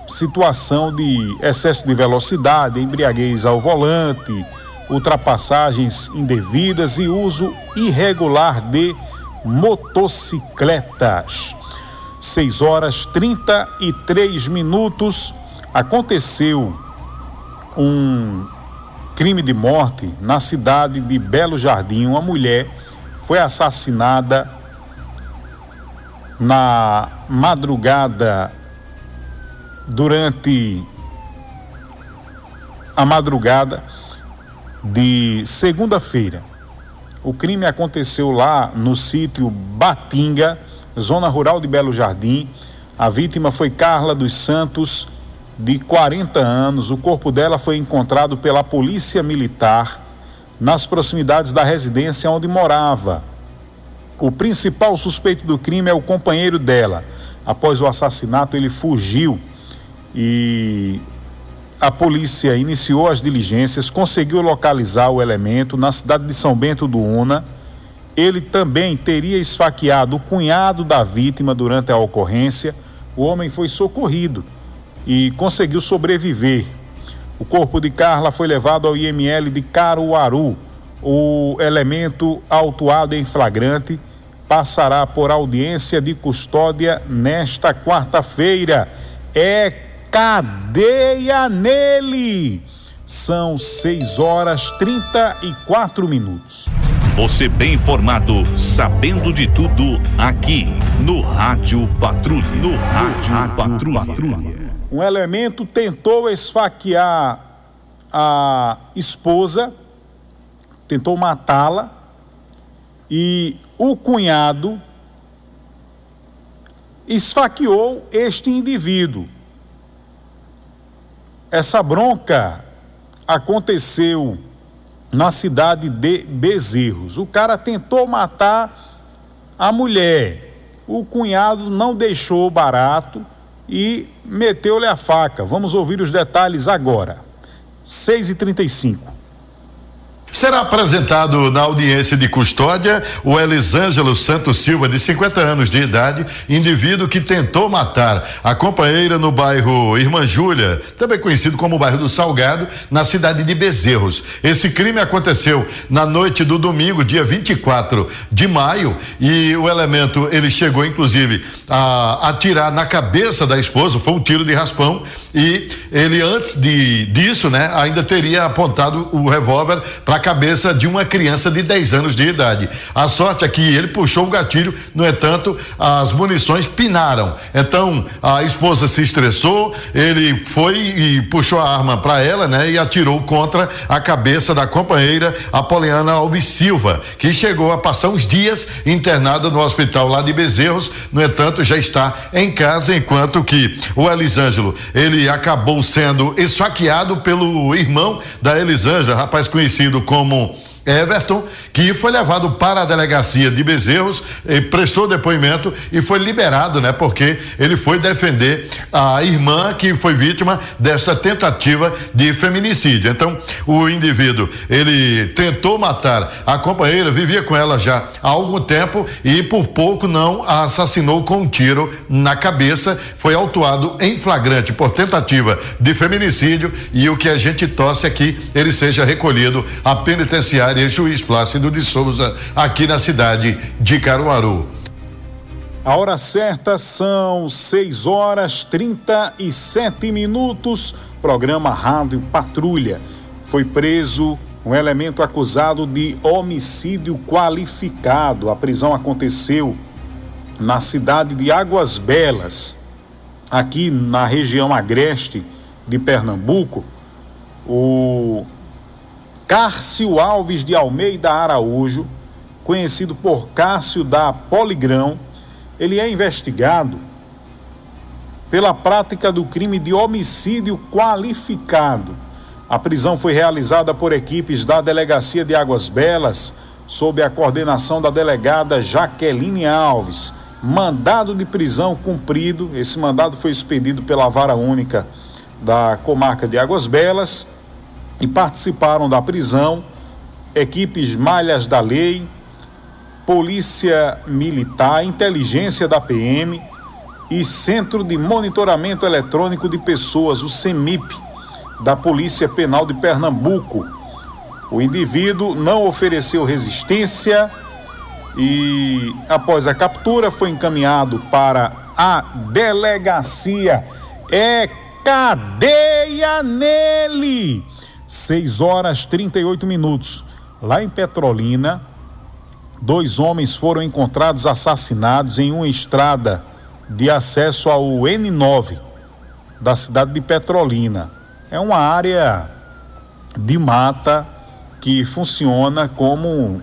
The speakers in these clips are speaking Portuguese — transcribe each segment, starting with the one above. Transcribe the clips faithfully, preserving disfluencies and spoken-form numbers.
situação de excesso de velocidade, embriaguez ao volante, ultrapassagens indevidas e uso irregular de motocicletas. seis horas trinta e três minutos, aconteceu um crime de morte na cidade de Belo Jardim. Uma mulher foi assassinada na madrugada, durante a madrugada de segunda-feira. O crime aconteceu lá no sítio Batinga, zona rural de Belo Jardim. A vítima foi Carla dos Santos, de quarenta anos. O corpo dela foi encontrado pela polícia militar nas proximidades da residência onde morava. O principal suspeito do crime é o companheiro dela. Após o assassinato, ele fugiu e a polícia iniciou as diligências, conseguiu localizar o elemento na cidade de São Bento do Una. Ele também teria esfaqueado o cunhado da vítima durante a ocorrência. O homem foi socorrido e conseguiu sobreviver. O corpo de Carla foi levado ao I M L de Caruaru. O elemento autuado em flagrante passará por audiência de custódia nesta quarta-feira. É cadeia nele. São seis horas trinta e quatro minutos. Você bem informado, sabendo de tudo, aqui no Rádio Patrulha. No Rádio Patrulha. Patrulha. Um elemento tentou esfaquear a esposa, tentou matá-la, e o cunhado esfaqueou este indivíduo. Essa bronca aconteceu na cidade de Bezerros. O cara tentou matar a mulher. O cunhado não deixou barato e meteu-lhe a faca. Vamos ouvir os detalhes agora. seis e trinta e cinco. Será apresentado na audiência de custódia o Elisângelo Santos Silva, de cinquenta anos de idade, indivíduo que tentou matar a companheira no bairro Irmã Júlia, também conhecido como bairro do Salgado, na cidade de Bezerros. Esse crime aconteceu na noite do domingo, dia vinte e quatro de maio, e o elemento, ele chegou inclusive a atirar na cabeça da esposa, foi um tiro de raspão, e ele antes de disso, né, ainda teria apontado o revólver para a cabeça de uma criança de dez anos de idade. A sorte é que ele puxou o gatilho, no entanto, as munições pinaram. Então, a esposa se estressou, ele foi e puxou a arma para ela, né, e atirou contra a cabeça da companheira, Apoliana Alves Silva, que chegou a passar uns dias internada no hospital lá de Bezerros. No entanto, já está em casa, enquanto que o Elisângelo, ele acabou sendo esfaqueado pelo irmão da Elisângela, rapaz conhecido como Everton, que foi levado para a delegacia de Bezerros, prestou depoimento e foi liberado, né? Porque ele foi defender a irmã que foi vítima desta tentativa de feminicídio. Então, o indivíduo, ele tentou matar a companheira, vivia com ela já há algum tempo e por pouco não a assassinou com um tiro na cabeça. Foi autuado em flagrante por tentativa de feminicídio, e o que a gente torce é que ele seja recolhido à penitenciária Juiz Plácido de Souza, aqui na cidade de Caruaru. A hora certa são seis horas trinta e sete minutos. Programa Rádio Patrulha. Foi preso um elemento acusado de homicídio qualificado. A prisão aconteceu na cidade de Águas Belas, aqui na região agreste de Pernambuco. O Cárcio Alves de Almeida Araújo, conhecido por Cássio da Poligrão, ele é investigado pela prática do crime de homicídio qualificado. A prisão foi realizada por equipes da Delegacia de Águas Belas, sob a coordenação da delegada Jaqueline Alves. Mandado de prisão cumprido. Esse mandado foi expedido pela Vara Única da Comarca de Águas Belas, e participaram da prisão equipes Malhas da Lei, Polícia Militar, Inteligência da P M, e Centro de Monitoramento Eletrônico de Pessoas, o CEMIP, da Polícia Penal de Pernambuco. O indivíduo não ofereceu resistência e, após a captura, foi encaminhado para a delegacia. É cadeia nele! seis horas e trinta e oito minutos. Lá em Petrolina, dois homens foram encontrados assassinados em uma estrada de acesso ao N nove da cidade de Petrolina. É uma área de mata que funciona como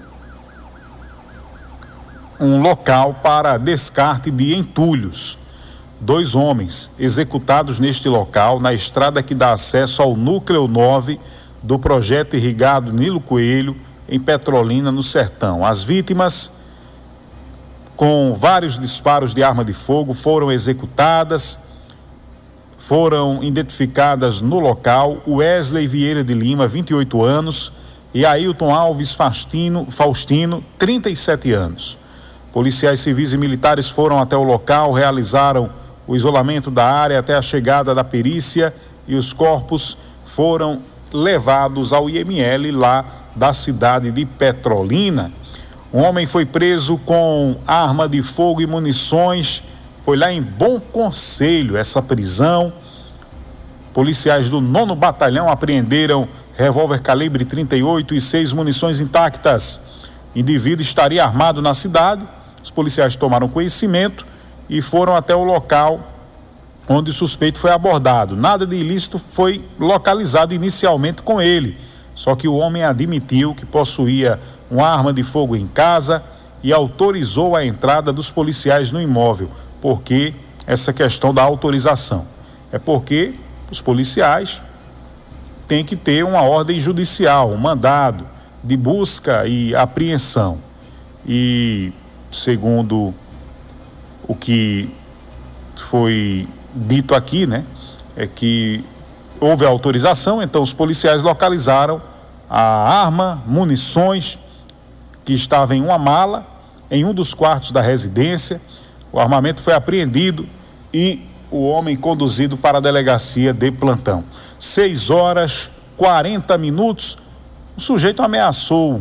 um local para descarte de entulhos. Dois homens executados neste local, na estrada que dá acesso ao núcleo nove do projeto irrigado Nilo Coelho, em Petrolina, no Sertão. As vítimas, com vários disparos de arma de fogo, foram executadas. Foram identificadas no local Wesley Vieira de Lima, vinte e oito anos, e Ailton Alves Faustino, Faustino, trinta e sete anos. Policiais civis e militares foram até o local, realizaram o isolamento da área até a chegada da perícia e os corpos foram levados ao I M L lá da cidade de Petrolina. Um homem foi preso com arma de fogo e munições. Foi lá em Bom Conselho essa prisão. Policiais do nono Batalhão apreenderam revólver calibre trinta e oito e seis munições intactas. Indivíduo estaria armado na cidade. Os policiais tomaram conhecimento e foram até o local onde o suspeito foi abordado. Nada de ilícito foi localizado inicialmente com ele, só que o homem admitiu que possuía uma arma de fogo em casa e autorizou a entrada dos policiais no imóvel. Por que essa questão da autorização? É porque os policiais têm que ter uma ordem judicial, um mandado de busca e apreensão. E, segundo o que foi dito aqui, né, é que houve autorização, então os policiais localizaram a arma, munições que estava em uma mala, em um dos quartos da residência. O armamento foi apreendido e o homem conduzido para a delegacia de plantão. seis horas e quarenta minutos. O sujeito ameaçou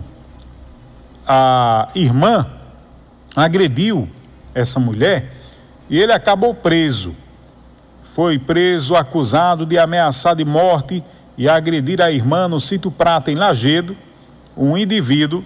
a irmã, agrediu essa mulher e ele acabou preso. Foi preso acusado de ameaçar de morte e agredir a irmã no Sítio Prata, em Lagedo. Um indivíduo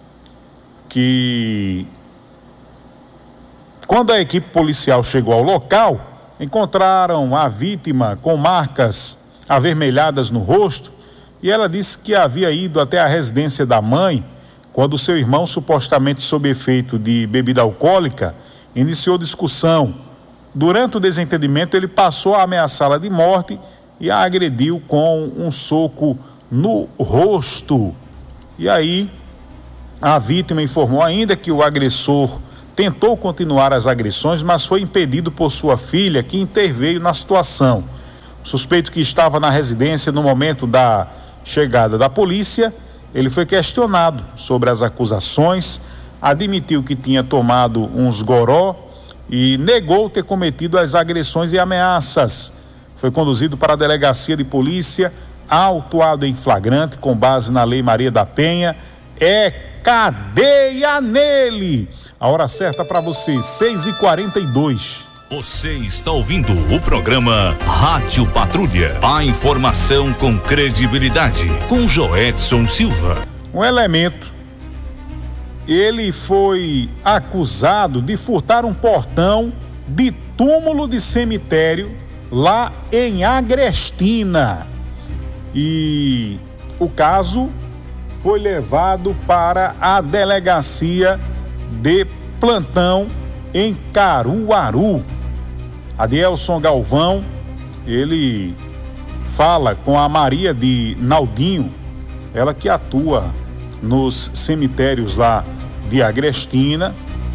que, quando a equipe policial chegou ao local, encontraram a vítima com marcas avermelhadas no rosto e ela disse que havia ido até a residência da mãe quando seu irmão, supostamente sob efeito de bebida alcoólica, iniciou discussão. Durante o desentendimento, ele passou a ameaçá-la de morte e a agrediu com um soco no rosto. E aí, a vítima informou ainda que o agressor tentou continuar as agressões, mas foi impedido por sua filha, que interveio na situação. O suspeito, que estava na residência no momento da chegada da polícia, ele foi questionado sobre as acusações, admitiu que tinha tomado uns goró e negou ter cometido as agressões e ameaças. Foi conduzido para a delegacia de polícia, autuado em flagrante com base na Lei Maria da Penha. É cadeia nele! A hora certa para você, seis e quarenta e dois. Você está ouvindo o programa Rádio Patrulha. A informação com credibilidade, com Joedson Silva. Um elemento, ele foi acusado de furtar um portão de túmulo de cemitério lá em Agrestina. E o caso foi levado para a delegacia de plantão em Caruaru. Adielson Galvão, ele fala com a Maria de Naldinho, ela que atua nos cemitérios lá de Agrestina.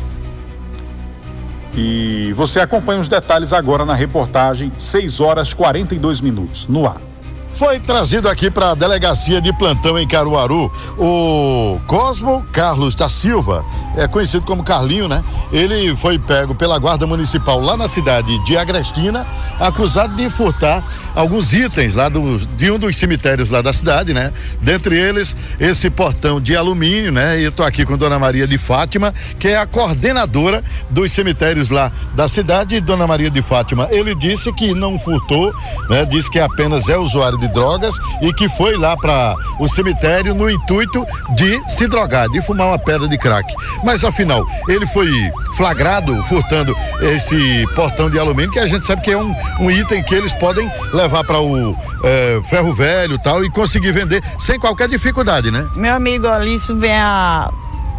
E você acompanha os detalhes agora na reportagem, seis horas e quarenta e dois minutos, no ar. Foi trazido aqui para a delegacia de plantão em Caruaru o Cosmo Carlos da Silva, é conhecido como Carlinho, né? Ele foi pego pela guarda municipal lá na cidade de Agrestina, acusado de furtar alguns itens lá do, de um dos cemitérios lá da cidade, né? Dentre eles, esse portão de alumínio, né? E eu tô aqui com Dona Maria de Fátima, que é a coordenadora dos cemitérios lá da cidade. E Dona Maria de Fátima, ele disse que não furtou, né? Disse que apenas é usuário de drogas e que foi lá para o cemitério no intuito de se drogar, de fumar uma pedra de crack. Mas afinal, ele foi flagrado furtando esse portão de alumínio, que a gente sabe que é um, um item que eles podem levar para o é, ferro velho e tal e conseguir vender sem qualquer dificuldade, né? Meu amigo, ali isso vem a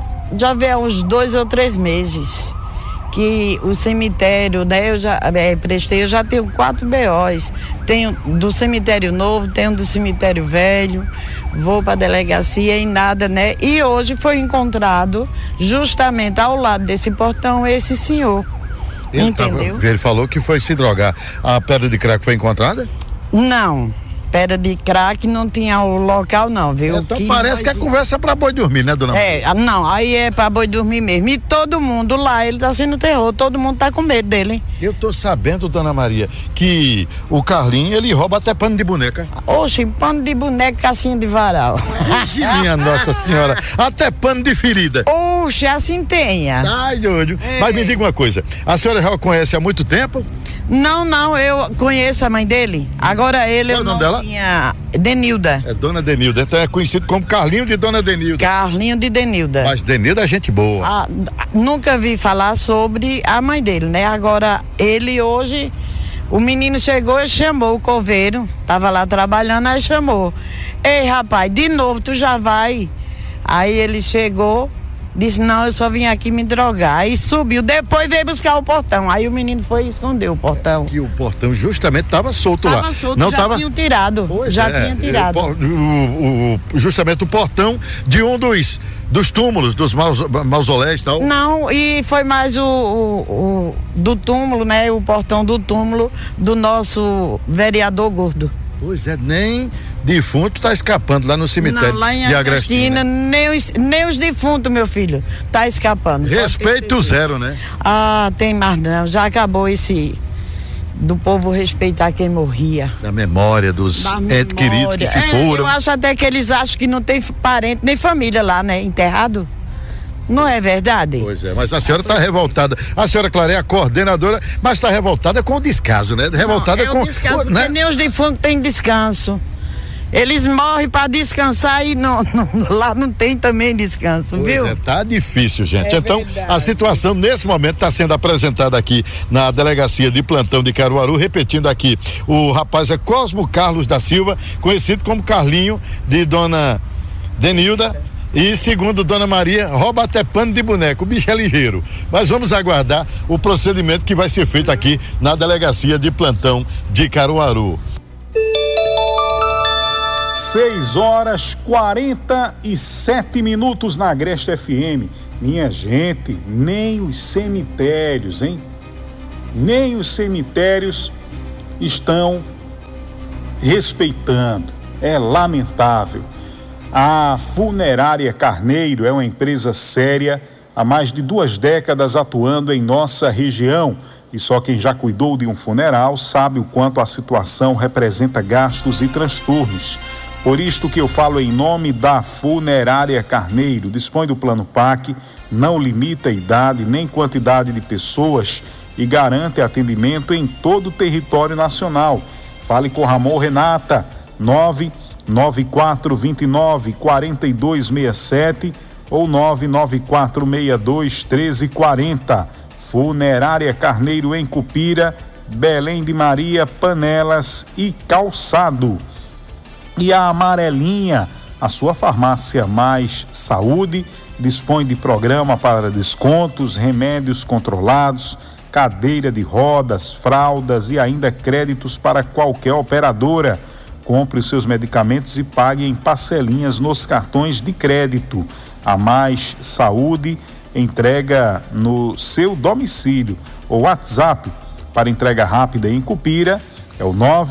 já vem há uns dois ou três meses que o cemitério, né, eu já é, prestei, eu já tenho quatro B Os, tenho do cemitério novo, tenho do cemitério velho, vou para a delegacia e nada, né, e hoje foi encontrado justamente ao lado desse portão esse senhor, ele entendeu? Tava, ele falou que foi se drogar. A pedra de crack foi encontrada? Não. Pedra de crack não tinha o local não, viu? Então que parece nós... que a conversa é pra boi dormir, né, dona Maria? É, não, aí é pra boi dormir mesmo. E todo mundo lá, ele tá sendo terror, todo mundo tá com medo dele. Eu tô sabendo, dona Maria, que o Carlinho, ele rouba até pano de boneca. Oxe, pano de boneca, cassinha de varal. Minha Nossa Senhora, até pano de ferida. Oxe, assim tenha. Ai, doido. É. Mas me diga uma coisa, a senhora já o conhece há muito tempo? Não, não, eu conheço a mãe dele. Agora ele, qual eu é o nome não dela? tinha... Denilda. É Dona Denilda, então é conhecido como Carlinho de Dona Denilda. Carlinho de Denilda. Mas Denilda é gente boa. Ah, nunca vi falar sobre a mãe dele, né? Agora, ele hoje, o menino chegou e chamou o coveiro, tava lá trabalhando, aí chamou. Ei, rapaz, de novo, tu já vai? Aí ele chegou, disse, não, eu só vim aqui me drogar. Aí subiu, depois veio buscar o portão. Aí o menino foi e escondeu o portão. E o portão justamente estava solto tava lá. Tava solto, não já tava... tinham tirado. Pois já é, tinha tirado. O, o, o, justamente o portão de um dos, dos túmulos, dos maus, mausoléus e tal. Não, e foi mais o, o, o do túmulo, né? O portão do túmulo do nosso vereador Gordo. Pois é, nem defunto tá escapando lá no cemitério. Não, lá em de Agrestina, nem os, nem os defuntos, meu filho, tá escapando. Respeito zero, né? Ah, tem mais não, já acabou esse do povo respeitar quem morria. Da memória dos entes queridos que se é, foram. Eu acho até que eles acham que não tem parente nem família lá, né? Enterrado. Não é verdade? Pois é, mas a senhora está revoltada. A senhora, Clara, é a coordenadora, mas está revoltada com o descaso, né? Revoltada não, é com. O descaso, o, porque né? nem os defuntos têm descanso. Eles morrem para descansar e não, não, lá não tem também descanso, pois viu? É, tá difícil, gente. É então, verdade. A situação nesse momento está sendo apresentada aqui na delegacia de plantão de Caruaru, repetindo aqui, o rapaz é Cosmo Carlos da Silva, conhecido como Carlinho de Dona Denilda. E segundo Dona Maria, rouba até pano de boneco, o bicho é ligeiro. Mas vamos aguardar o procedimento que vai ser feito aqui na delegacia de plantão de Caruaru. seis horas quarenta e sete minutos na Agreste F M. Minha gente, nem os cemitérios, hein? Nem os cemitérios estão respeitando. É lamentável. A Funerária Carneiro é uma empresa séria, há mais de duas décadas atuando em nossa região. E só quem já cuidou de um funeral sabe o quanto a situação representa gastos e transtornos. Por isto que eu falo em nome da Funerária Carneiro. Dispõe do plano P A C, não limita a idade nem quantidade de pessoas e garante atendimento em todo o território nacional. Fale com Ramon Renata, nove nove quatro dois nove, quatro dois seis sete ou nove nove quatro seis dois um três quatro zero. Funerária Carneiro em Cupira, Belém de Maria, Panelas e Calçado. E a Amarelinha, a sua farmácia Mais Saúde, dispõe de programa para descontos, remédios controlados, cadeira de rodas, fraldas e ainda créditos para qualquer operadora. Compre os seus medicamentos e pague em parcelinhas nos cartões de crédito. A Mais Saúde entrega no seu domicílio. O WhatsApp para entrega rápida em Cupira é o nove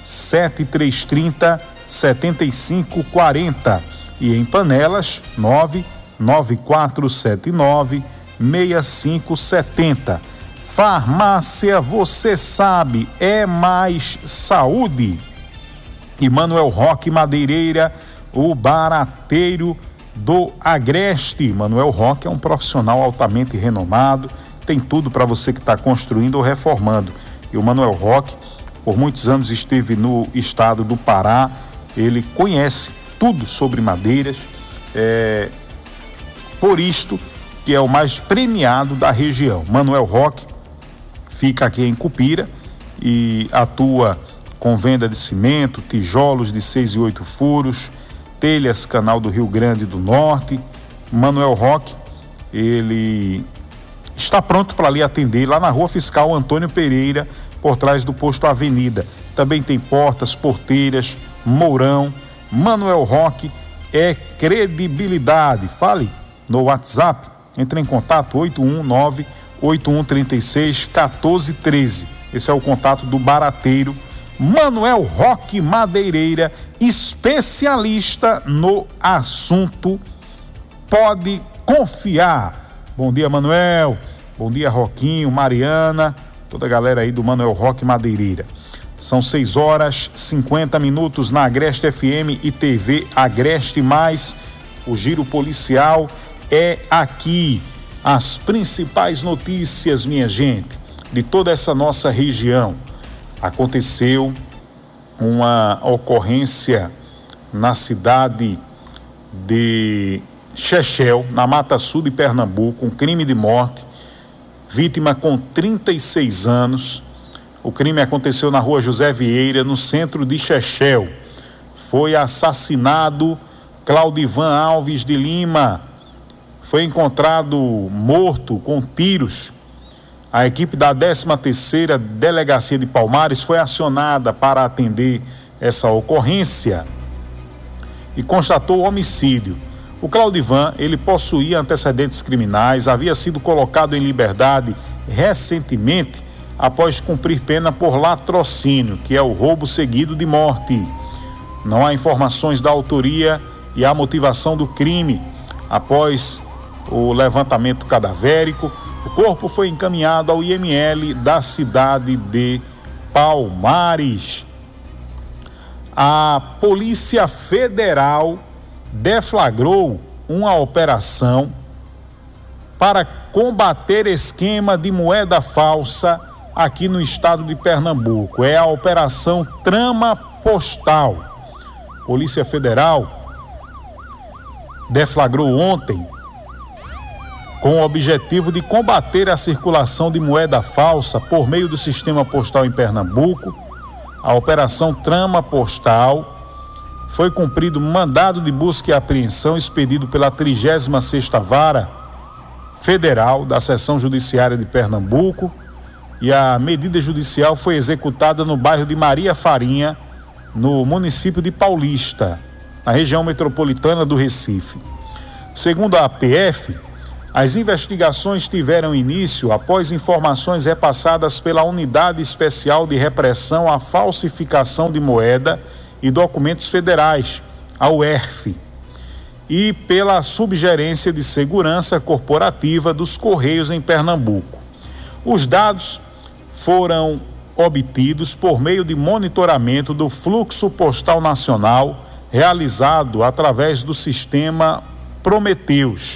sete três três zero, sete cinco quatro zero e em Panelas nove nove quatro sete nove, seis cinco sete zero. Farmácia Você Sabe, é mais saúde. E Manuel Roque Madeireira, o barateiro do Agreste. Manuel Roque é um profissional altamente renomado, tem tudo para você que está construindo ou reformando. E o Manuel Roque, por muitos anos esteve no estado do Pará, ele conhece tudo sobre madeiras, é, por isto que é o mais premiado da região. Manuel Roque fica aqui em Cupira e atua com venda de cimento, tijolos de seis e oito furos, telhas Canal do Rio Grande do Norte. Manuel Roque, ele está pronto para lhe atender lá na Rua Fiscal Antônio Pereira, por trás do posto Avenida. Também tem portas, porteiras, mourão. Manuel Roque é credibilidade. Fale no WhatsApp, entre em contato oito um nove, oito um três seis, um quatro um três. Esse é o contato do barateiro Manuel Roque Madeireira, especialista no assunto. Pode confiar. Bom dia, Manuel. Bom dia, Roquinho, Mariana, toda a galera aí do Manuel Roque Madeireira. São seis horas e cinquenta minutos na Agreste F M e T V Agreste Mais. O giro policial é aqui. As principais notícias, minha gente, de toda essa nossa região. Aconteceu uma ocorrência na cidade de Chechel, na Mata Sul de Pernambuco, um crime de morte, vítima com trinta e seis anos. O crime aconteceu na Rua José Vieira, no centro de Chechel. Foi assassinado Claudivan Alves de Lima. Foi encontrado morto com tiros. A equipe da décima terceira Delegacia de Palmares foi acionada para atender essa ocorrência e constatou o homicídio. O Claudivan, ele possuía antecedentes criminais, havia sido colocado em liberdade recentemente após cumprir pena por latrocínio, que é o roubo seguido de morte. Não há informações da autoria e a motivação do crime. Após o levantamento cadavérico, o corpo foi encaminhado ao I M L da cidade de Palmares. A Polícia Federal deflagrou uma operação para combater esquema de moeda falsa aqui no estado de Pernambuco. É a Operação Trama Postal. Polícia Federal deflagrou ontem com o objetivo de combater a circulação de moeda falsa por meio do sistema postal em Pernambuco. A Operação Trama Postal foi cumprido mandado de busca e apreensão expedido pela trigésima sexta Vara Federal da Seção Judiciária de Pernambuco, e a medida judicial foi executada no bairro de Maria Farinha, no município de Paulista, na região metropolitana do Recife. Segundo a A P F, as investigações tiveram início após informações repassadas pela Unidade Especial de Repressão à Falsificação de Moeda e Documentos Federais, a U E R F, e pela Subgerência de Segurança Corporativa dos Correios em Pernambuco. Os dados foram obtidos por meio de monitoramento do fluxo postal nacional realizado através do sistema Prometeus.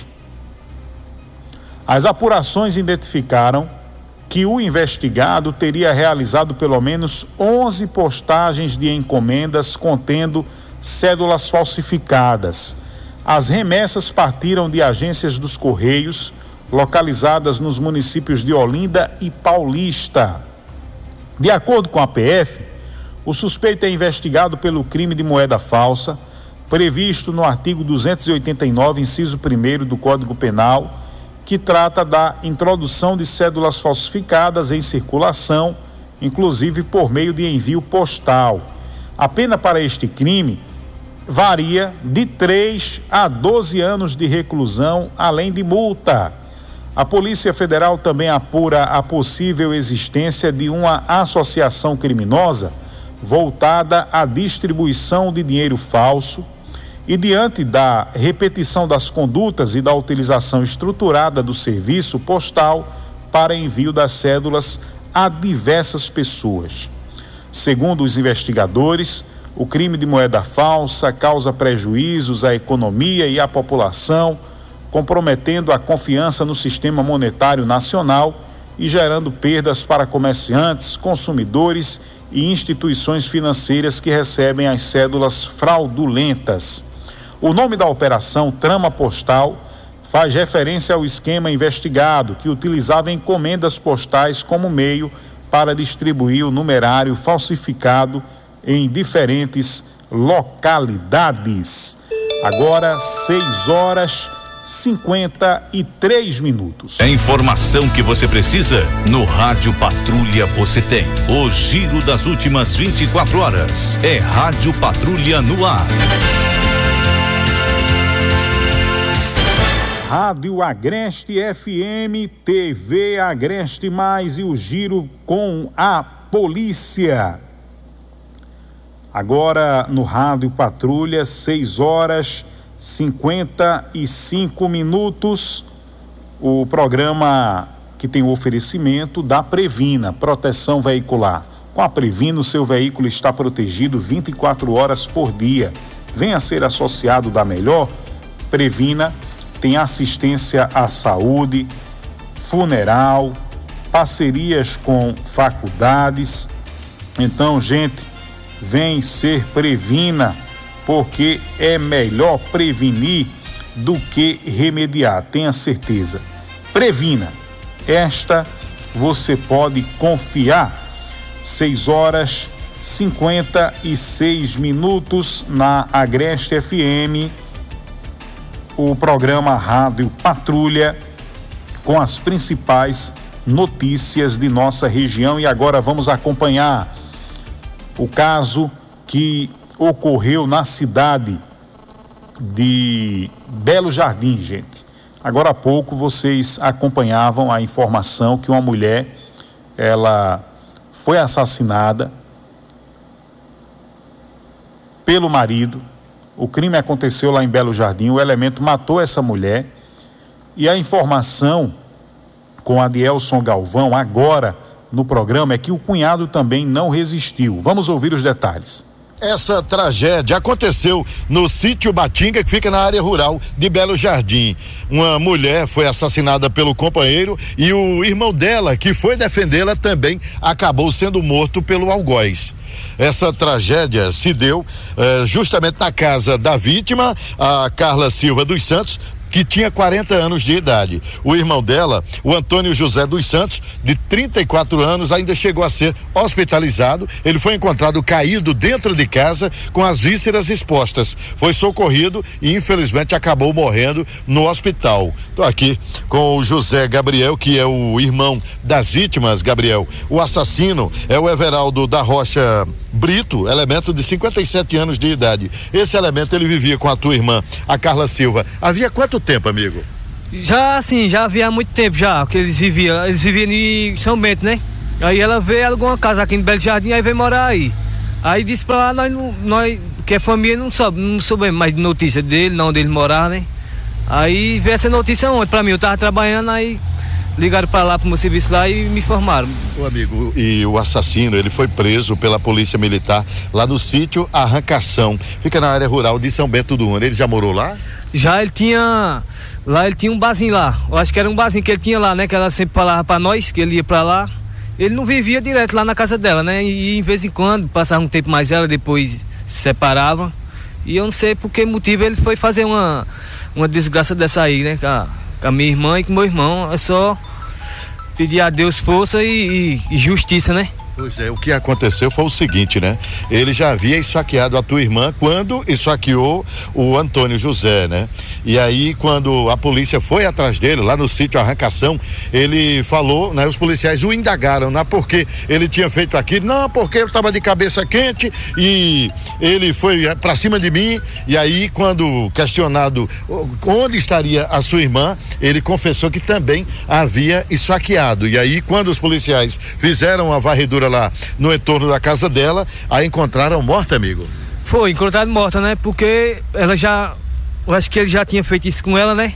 As apurações identificaram que o investigado teria realizado pelo menos onze postagens de encomendas contendo cédulas falsificadas. As remessas partiram de agências dos Correios, localizadas nos municípios de Olinda e Paulista. De acordo com a P F, o suspeito é investigado pelo crime de moeda falsa, previsto no artigo duzentos e oitenta e nove, inciso primeiro do Código Penal, que trata da introdução de cédulas falsificadas em circulação, inclusive por meio de envio postal. A pena para este crime varia de três a doze anos de reclusão, além de multa. A Polícia Federal também apura a possível existência de uma associação criminosa voltada à distribuição de dinheiro falso e, diante da repetição das condutas e da utilização estruturada do serviço postal para envio das cédulas a diversas pessoas. Segundo os investigadores, o crime de moeda falsa causa prejuízos à economia e à população, comprometendo a confiança no sistema monetário nacional e gerando perdas para comerciantes, consumidores e instituições financeiras que recebem as cédulas fraudulentas. O nome da operação Trama Postal faz referência ao esquema investigado, que utilizava encomendas postais como meio para distribuir o numerário falsificado em diferentes localidades. Agora, seis horas cinquenta e três minutos. A informação que você precisa, no Rádio Patrulha você tem. O giro das últimas vinte e quatro horas. É Rádio Patrulha no ar. Rádio Agreste F M, T V Agreste Mais e o giro com a polícia. Agora no Rádio Patrulha, seis horas cinquenta e cinco minutos. O programa que tem o oferecimento da Previna, proteção veicular. Com a Previna, o seu veículo está protegido vinte e quatro horas por dia. Venha ser associado da Melhor. Previna tem assistência à saúde, funeral, parcerias com faculdades. Então, gente, vem ser Previna, porque é melhor prevenir do que remediar, tenha certeza. Previna, esta você pode confiar. seis horas cinquenta e seis minutos na Agreste F M, o programa Rádio Patrulha com as principais notícias de nossa região. E agora vamos acompanhar o caso que ocorreu na cidade de Belo Jardim, gente. Agora há pouco vocês acompanhavam a informação que uma mulher, ela foi assassinada pelo marido. O crime aconteceu lá em Belo Jardim, o elemento matou essa mulher e a informação com Adielson Galvão agora no programa é que o cunhado também não resistiu. Vamos ouvir os detalhes. Essa tragédia aconteceu no sítio Batinga, que fica na área rural de Belo Jardim. Uma mulher foi assassinada pelo companheiro e o irmão dela, que foi defendê-la, também acabou sendo morto pelo algoz. Essa tragédia se deu eh, justamente na casa da vítima, a Carla Silva dos Santos, que tinha quarenta anos de idade. O irmão dela, o Antônio José dos Santos, de trinta e quatro anos, ainda chegou a ser hospitalizado. Ele foi encontrado caído dentro de casa com as vísceras expostas. Foi socorrido e infelizmente acabou morrendo no hospital. Estou aqui com o José Gabriel, que é o irmão das vítimas. Gabriel, o assassino é o Everaldo da Rocha Brito, elemento de cinquenta e sete anos de idade. Esse elemento, ele vivia com a tua irmã, a Carla Silva. Havia quanto tempo, amigo? Já assim, já havia há muito tempo já, que eles viviam, eles viviam em São Bento, né? Aí ela veio, alugou uma casa aqui em Belo Jardim, aí veio morar aí. Aí disse pra lá, nós, nós que a família não soube, não soubemos mais de notícia dele, não onde ele morava, né? Aí veio essa notícia ontem pra mim, eu tava trabalhando, aí ligaram pra lá pro meu serviço lá e me informaram. O amigo, e o assassino, ele foi preso pela polícia militar lá no sítio Arrancação, fica na área rural de São Bento do Una. Ele já morou lá? Já, ele tinha, lá ele tinha um barzinho lá, eu acho que era um barzinho que ele tinha lá, né, que ela sempre falava pra nós, que ele ia pra lá. Ele não vivia direto lá na casa dela, né, e, e de vez em quando, passava um tempo mais ela, depois se separava, e eu não sei por que motivo ele foi fazer uma, uma desgraça dessa aí, né, com a, com a minha irmã e com meu irmão. É só pedir a Deus força e, e, e justiça, né? Pois é, o que aconteceu foi o seguinte, né? Ele já havia esfaqueado a tua irmã quando esfaqueou o Antônio José, né? E aí, quando a polícia foi atrás dele, lá no sítio Arrancação, ele falou, né? Os policiais o indagaram, né? Porque ele tinha feito aquilo, não, porque eu estava de cabeça quente e ele foi pra cima de mim. E aí, quando questionado onde estaria a sua irmã, ele confessou que também havia esfaqueado. E aí, quando os policiais fizeram a varredura viatura lá no entorno da casa dela, a encontraram morta, amigo. Foi, encontraram morta, né? Porque ela já, eu acho que ele já tinha feito isso com ela, né?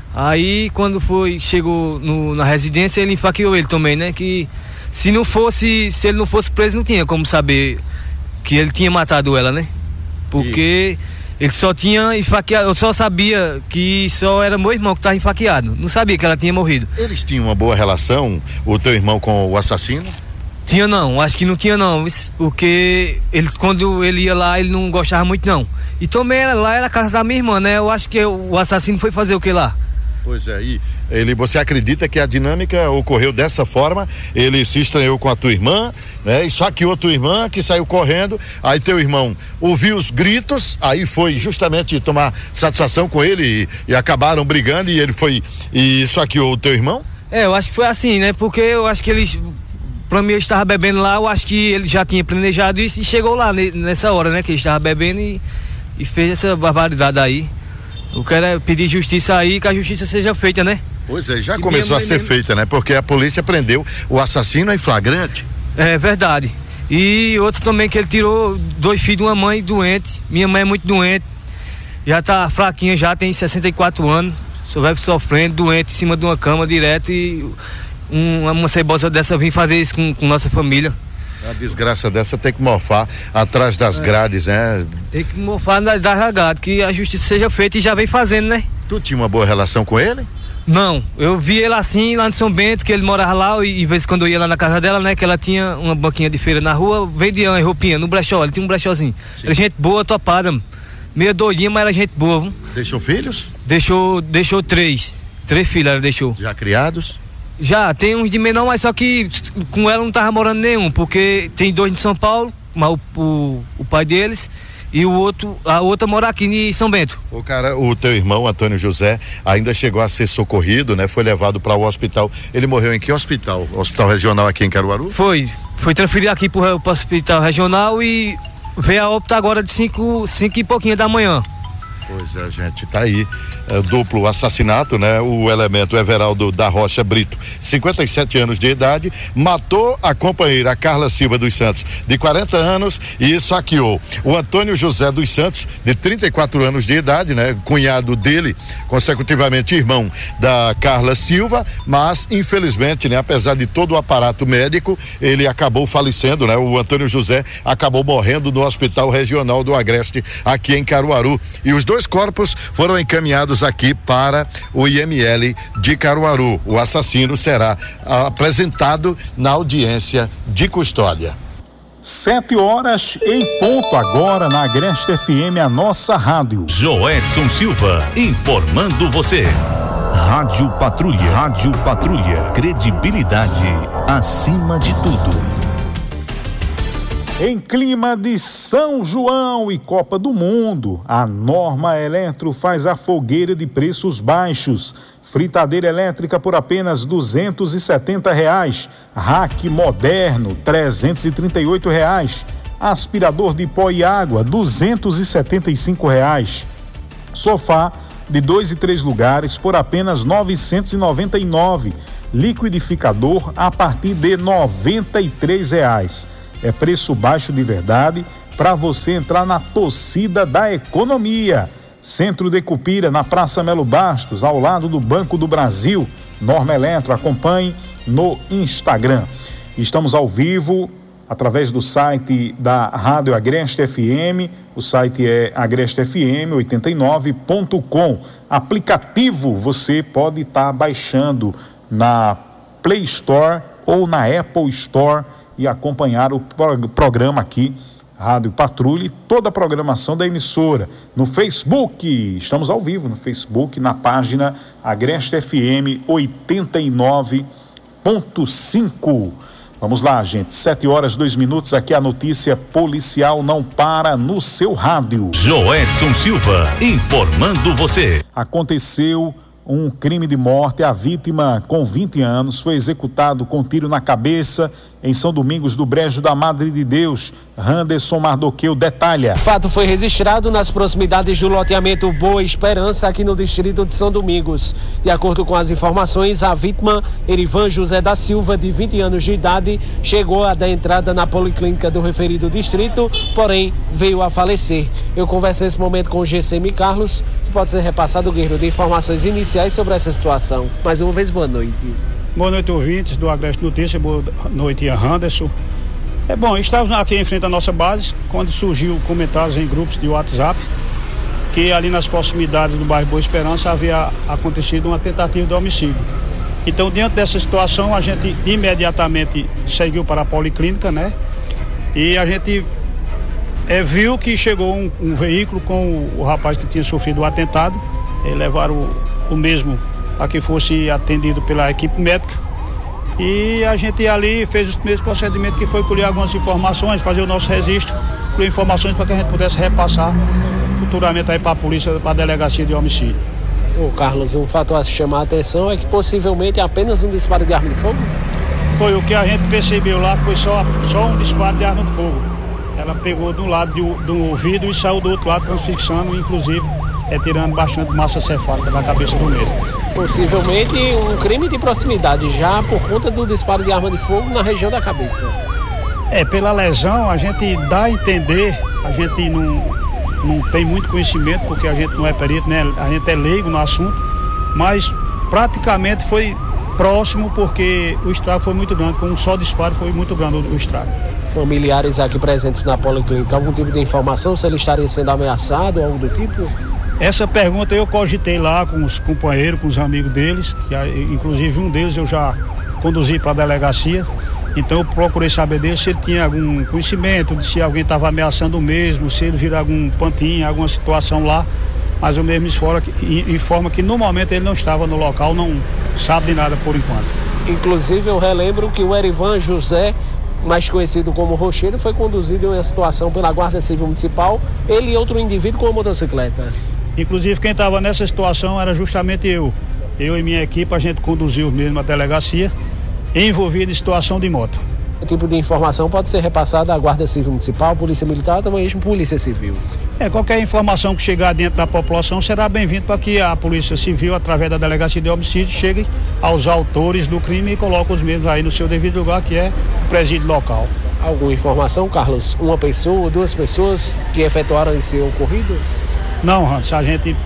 Aí quando foi, chegou no, na residência, ele enfaqueou ele também, né? Que se não fosse, se ele não fosse preso, não tinha como saber que ele tinha matado ela, né? Porque e... ele só tinha enfaqueado, eu só sabia que só era meu irmão que estava enfaqueado, não sabia que ela tinha morrido. Eles tinham uma boa relação, o teu irmão com o assassino? Tinha não, acho que não tinha não, porque ele, quando ele ia lá, ele não gostava muito não. E também era, lá era a casa da minha irmã, né? Eu acho que o assassino foi fazer o que lá? Pois é, e ele, você acredita que a dinâmica ocorreu dessa forma? Ele se estranhou com a tua irmã, né? E saqueou a tua irmã, que saiu correndo, aí teu irmão ouviu os gritos, aí foi justamente tomar satisfação com ele e, e acabaram brigando e ele foi e saqueou o teu irmão? É, eu acho que foi assim, né? Porque eu acho que eles, pra mim, eu estava bebendo lá, eu acho que ele já tinha planejado isso e chegou lá nessa hora, né? Que ele estava bebendo e, e fez essa barbaridade aí. Eu quero é pedir justiça aí, que a justiça seja feita, né? Pois é, já começou a ser mesmo feita, né? Porque a polícia prendeu o assassino em flagrante. É verdade. E outro também que ele tirou dois filhos de uma mãe doente. Minha mãe é muito doente. Já tá fraquinha, já tem sessenta e quatro anos. Só vai sofrendo, doente, em cima de uma cama direto. E um, uma cebosa dessa vir fazer isso com, com nossa família. A desgraça dessa tem que morfar atrás das é. grades, né? Tem que morfar das grades, que a justiça seja feita e já vem fazendo, né? Tu tinha uma boa relação com ele? Não, eu vi ele assim lá em São Bento, que ele morava lá, e em vez de quando eu ia lá na casa dela, né? Que ela tinha uma banquinha de feira na rua, vendia uma roupinha no brechó, ele tinha um brechózinho. Sim. Era gente boa, topada, meio doidinha, mas era gente boa. Viu? Deixou filhos? Deixou, deixou três, três filhos ela deixou. Já criados? Já, tem uns de menor, mas só que com ela não tava morando nenhum, porque tem dois em São Paulo, mas o, o, o pai deles, e o outro, a outra mora aqui em São Bento. O cara, o teu irmão, Antônio José, ainda chegou a ser socorrido, né? Foi levado para o hospital. Ele morreu em que hospital? Hospital regional aqui em Caruaru? Foi, foi transferido aqui para o hospital regional e veio a óbito agora de cinco, cinco e pouquinho da manhã. Pois é, gente, tá aí, é, duplo assassinato, né? O elemento Everaldo da Rocha Brito, cinquenta e sete anos de idade, matou a companheira a Carla Silva dos Santos, de quarenta anos, e saqueou o Antônio José dos Santos, de trinta e quatro anos de idade, né? Cunhado dele, consecutivamente irmão da Carla Silva, mas infelizmente, né? Apesar de todo o aparato médico, ele acabou falecendo, né? O Antônio José acabou morrendo no Hospital Regional do Agreste, aqui em Caruaru, e os dois Dois corpos foram encaminhados aqui para o I M L de Caruaru. O assassino será apresentado na audiência de custódia. Sete horas em ponto agora na Agreste F M, a nossa rádio. Joedson Silva, informando você. Rádio Patrulha, Rádio Patrulha, credibilidade acima de tudo. Em clima de São João e Copa do Mundo, a Norma Eletro faz a fogueira de preços baixos. Fritadeira elétrica por apenas duzentos e setenta reais. Rack moderno, trezentos e trinta e oito reais. Aspirador de pó e água, duzentos e setenta e cinco reais. Sofá de dois e três lugares por apenas novecentos e noventa e nove. Liquidificador a partir de noventa e três reais. É preço baixo de verdade para você entrar na torcida da economia. Centro de Cupira, na Praça Melo Bastos, ao lado do Banco do Brasil. Norma Eletro, acompanhe no Instagram. Estamos ao vivo através do site da Rádio Agreste F M. O site é agreste f m oitenta e nove ponto com. Aplicativo você pode estar tá baixando na Play Store ou na Apple Store e acompanhar o programa aqui, Rádio Patrulha, e toda a programação da emissora. No Facebook, estamos ao vivo no Facebook, na página Agreste F M oitenta e nove ponto cinco. Vamos lá, gente, sete horas, dois minutos, aqui a notícia policial não para no seu rádio. Joedson Silva, informando você. Aconteceu um crime de morte. A vítima, com vinte anos, foi executado com tiro na cabeça em São Domingos do Brejo da Madre de Deus, Randerson Mardoqueu detalha. O fato foi registrado nas proximidades do loteamento Boa Esperança, aqui no distrito de São Domingos. De acordo com as informações, a vítima, Erivan José da Silva, de vinte anos de idade, chegou a dar entrada na policlínica do referido distrito, porém veio a falecer. Eu conversei nesse momento com o G C M Carlos, que pode ser repassado, Guerreiro, de informações iniciais sobre essa situação. Mais uma vez, boa noite. Boa noite, ouvintes do Agreste Notícia, boa noite, Randerson. É bom, estávamos aqui em frente à nossa base, quando surgiu comentários em grupos de WhatsApp, que ali nas proximidades do bairro Boa Esperança havia acontecido uma tentativa de homicídio. Então, diante dessa situação, a gente imediatamente seguiu para a policlínica, né? E a gente é, viu que chegou um, um veículo com o, o rapaz que tinha sofrido o atentado, e levaram o, o mesmo a que fosse atendido pela equipe médica. E a gente ali fez os primeiros procedimentos, que foi colher algumas informações, fazer o nosso registro, colher informações para que a gente pudesse repassar futuramente aí para a polícia, para a delegacia de homicídio. Ô Carlos, um fato a chamar a atenção é que possivelmente é apenas um disparo de arma de fogo? Foi o que a gente percebeu lá, foi só, só um disparo de arma de fogo. Ela pegou de um lado do, do ouvido e saiu do outro lado transfixando, inclusive é, tirando bastante massa cefálica da cabeça do mesmo. Possivelmente um crime de proximidade, já por conta do disparo de arma de fogo na região da cabeça. É, pela lesão a gente dá a entender, a gente não, não tem muito conhecimento, porque a gente não é perito, né? A gente é leigo no assunto, mas praticamente foi próximo, porque o estrago foi muito grande, com um só disparo foi muito grande o, o estrago. Familiares aqui presentes na policlínica, algum tipo de informação se ele estaria sendo ameaçado ou algo do tipo? Essa pergunta eu cogitei lá com os companheiros, com os amigos deles, que inclusive um deles eu já conduzi para a delegacia, então eu procurei saber dele se ele tinha algum conhecimento, de se alguém estava ameaçando o mesmo, se ele viu algum pantinho, alguma situação lá, mas o mesmo informa que, informa que no momento ele não estava no local, não sabe de nada por enquanto. Inclusive eu relembro que o Erivan José, mais conhecido como Rochedo, foi conduzido em uma situação pela Guarda Civil Municipal, ele e outro indivíduo com uma motocicleta. Inclusive quem estava nessa situação era justamente eu. Eu e minha equipe, a gente conduziu mesmo a delegacia, envolvido em situação de moto. Esse tipo de informação pode ser repassada à Guarda Civil Municipal, Polícia Militar, também mesmo Polícia Civil. É, qualquer informação que chegar dentro da população será bem-vindo para que a Polícia Civil, através da Delegacia de Homicídio, chegue aos autores do crime e coloque os mesmos aí no seu devido lugar, que é o presídio local. Alguma informação, Carlos? Uma pessoa ou duas pessoas que efetuaram esse ocorrido? Não, Hans, a gente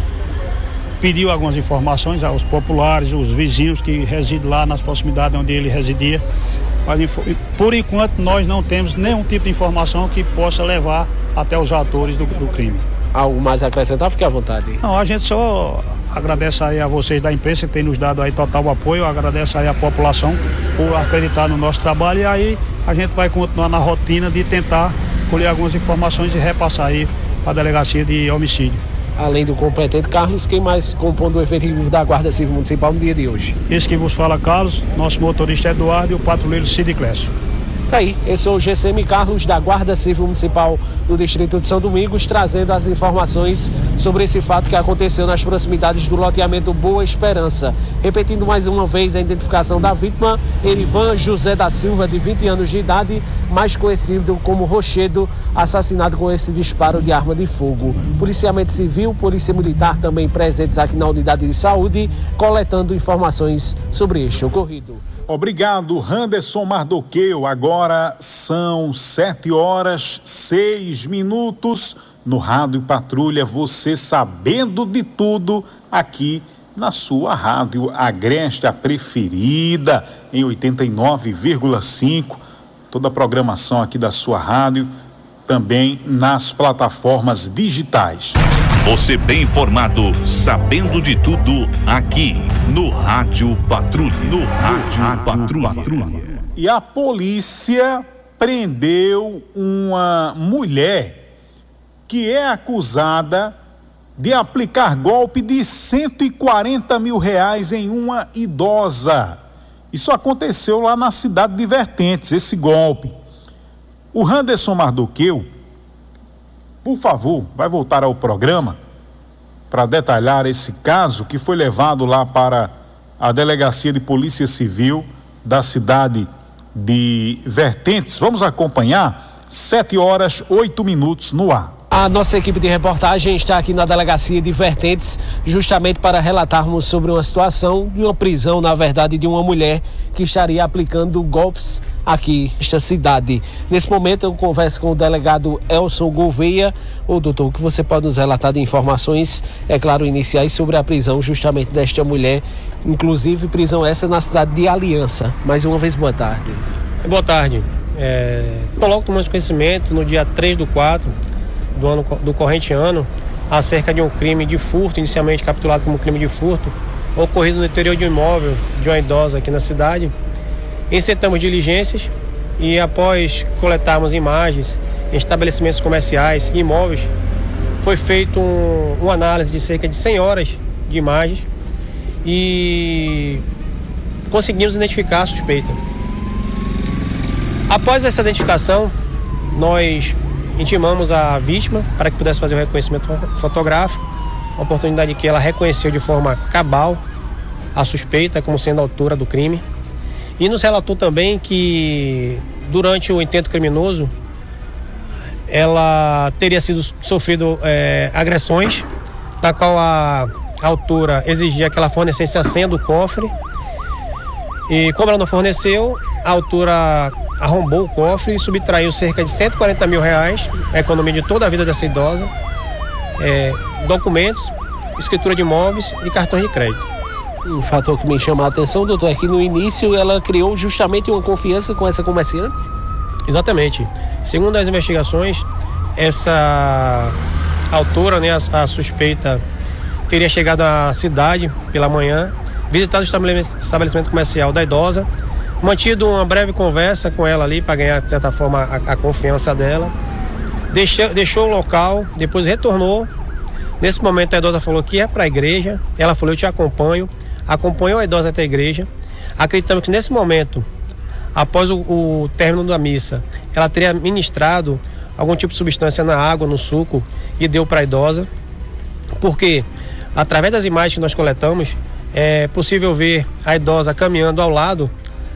pediu algumas informações aos populares, os vizinhos que residem lá nas proximidades onde ele residia. Mas, por enquanto, nós não temos nenhum tipo de informação que possa levar até os autores do, do crime. Algo mais a acrescentar? Fique à vontade. Não, a gente só agradece aí a vocês da imprensa que tem nos dado aí total apoio, agradece aí a população por acreditar no nosso trabalho, e aí a gente vai continuar na rotina de tentar colher algumas informações e repassar aí para a Delegacia de Homicídio. Além do competente Carlos, quem mais compõe o efetivo da Guarda Civil Municipal no dia de hoje? Esse que vos fala, Carlos, nosso motorista Eduardo e o patrulheiro Cid Clécio. Aí, esse é o G C M Carlos da Guarda Civil Municipal do Distrito de São Domingos, trazendo as informações sobre esse fato que aconteceu nas proximidades do loteamento Boa Esperança. Repetindo mais uma vez a identificação da vítima, Erivan José da Silva, de vinte anos de idade, mais conhecido como Rochedo, assassinado com esse disparo de arma de fogo. Policiamento Civil, Polícia Militar também presentes aqui na unidade de saúde, coletando informações sobre este ocorrido. Obrigado, Randerson Mardoqueu. Agora são sete horas, seis minutos. No Rádio Patrulha, você sabendo de tudo aqui na sua rádio Agreste, a preferida, em oitenta e nove vírgula cinco. Toda a programação aqui da sua rádio, também nas plataformas digitais. Você bem informado, sabendo de tudo aqui no Rádio Patrulha. No Rádio Patrulha. E a polícia prendeu uma mulher que é acusada de aplicar golpe de cento e quarenta mil reais em uma idosa. Isso aconteceu lá na cidade de Vertentes, esse golpe. O Randerson Mardoqueu, por favor, vai voltar ao programa para detalhar esse caso que foi levado lá para a Delegacia de Polícia Civil da cidade de Vertentes. Vamos acompanhar sete horas, oito minutos no ar. A nossa equipe de reportagem está aqui na delegacia de Vertentes justamente para relatarmos sobre uma situação de uma prisão, na verdade, de uma mulher que estaria aplicando golpes aqui nesta cidade. Nesse momento eu converso com o delegado Elson Gouveia. Ô doutor, o que você pode nos relatar de informações, é claro, iniciais sobre a prisão justamente desta mulher, inclusive prisão essa na cidade de Aliança. Mais uma vez, boa tarde. Boa tarde. É, logo tomamos conhecimento no dia três do quatro do ano do corrente ano acerca de um crime de furto, inicialmente capturado como crime de furto, ocorrido no interior de um imóvel de uma idosa aqui na cidade. Incitamos diligências e, após coletarmos imagens em estabelecimentos comerciais e imóveis, foi feito um, uma análise de cerca de cem horas de imagens e conseguimos identificar a suspeita. Após essa identificação, nós intimamos a vítima para que pudesse fazer o reconhecimento fotográfico, uma oportunidade que ela reconheceu de forma cabal a suspeita como sendo a autora do crime, e nos relatou também que durante o intento criminoso ela teria sido sofrido é, agressões, da qual a, a autora exigia que ela fornecesse a senha do cofre, e como ela não forneceu, a autora arrombou o cofre e subtraiu cerca de cento e quarenta mil reais, a economia de toda a vida dessa idosa, é, documentos, escritura de imóveis e cartões de crédito. Um fator que me chama a atenção, doutor, é que no início ela criou justamente uma confiança com essa comerciante? Exatamente. Segundo as investigações, essa autora, né, a, a suspeita, teria chegado à cidade pela manhã, visitado o estabelecimento comercial da idosa, mantido uma breve conversa com ela ali para ganhar, de certa forma, a, a confiança dela. Deixou, deixou o local, depois retornou. Nesse momento a idosa falou que ia para a igreja. Ela falou: eu te acompanho. Acompanhou a idosa até a igreja. Acreditamos que nesse momento, após o, o término da missa, ela teria ministrado algum tipo de substância na água, no suco, e deu para a idosa. Porque, através das imagens que nós coletamos, é possível ver a idosa caminhando ao lado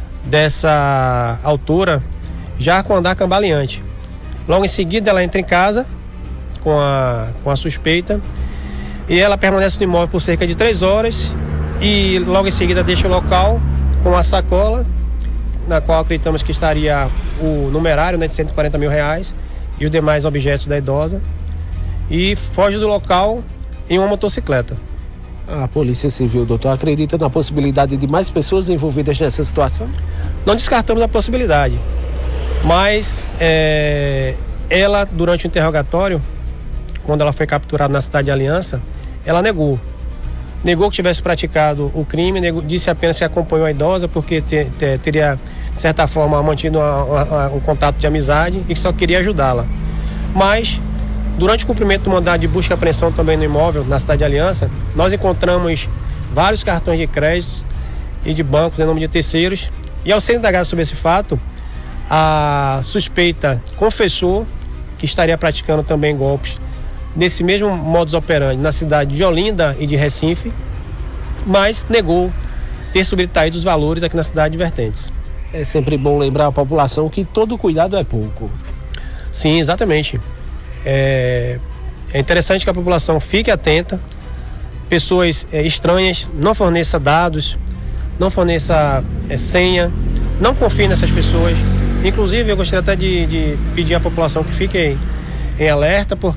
dessa autora, já com andar cambaleante. Logo em seguida ela entra em casa com a, com a suspeita, e ela permanece no imóvel por cerca de três horas e logo em seguida deixa o local com a sacola, na qual acreditamos que estaria o numerário, né, de cento e quarenta mil reais e os demais objetos da idosa, e foge do local em uma motocicleta. A Polícia Civil, doutor, acredita na possibilidade de mais pessoas envolvidas nessa situação? Não descartamos a possibilidade, mas é, ela, durante o interrogatório, quando ela foi capturada na cidade de Aliança, ela negou. Negou que tivesse praticado o crime, negou, disse apenas que acompanhou a idosa porque te, te, teria, de certa forma, mantido uma, uma, um contato de amizade e que só queria ajudá-la. Mas, durante o cumprimento do mandado de busca e apreensão também no imóvel, na cidade de Aliança, nós encontramos vários cartões de crédito e de bancos em nome de terceiros. E ao ser indagado sobre esse fato, a suspeita confessou que estaria praticando também golpes nesse mesmo modus operandi na cidade de Olinda e de Recife, mas negou ter subtraído os valores aqui na cidade de Vertentes. É sempre bom lembrar a população que todo cuidado é pouco. Sim, exatamente. É, é interessante que a população fique atenta, pessoas é, estranhas, não forneça dados, não forneça é, senha, não confie nessas pessoas. Inclusive, eu gostaria até de, de pedir à população que fique em, em alerta, porque